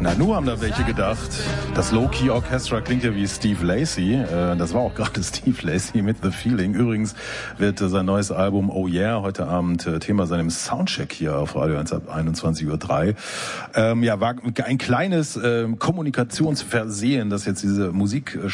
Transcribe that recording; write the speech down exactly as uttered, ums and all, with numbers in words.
Na, nur haben da welche gedacht. Das Low-Key Orchestra klingt ja wie Steve Lacy. Das war auch gerade Steve Lacy mit The Feeling. Übrigens wird sein neues Album Oh Yeah heute Abend Thema seinem Soundcheck hier auf Radio eins ab einundzwanzig Uhr drei. Ähm, ja, war ein kleines äh, Kommunikationsversehen, dass jetzt diese Musik